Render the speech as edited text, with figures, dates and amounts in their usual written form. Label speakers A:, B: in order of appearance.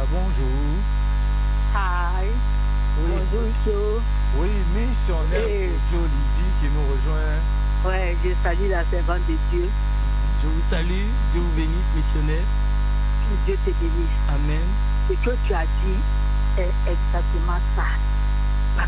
A: bonjour.
B: Hi.
A: Oui.
B: Bonjour, Joe.
A: Oui, missionnaire Joe Lydie qui nous rejoint.
B: Ouais, je salue la servante de Dieu.
C: Je vous salue, Dieu vous bénisse, missionnaire.
B: Que Dieu te bénisse.
C: Amen.
B: Ce que tu as dit est exactement ça.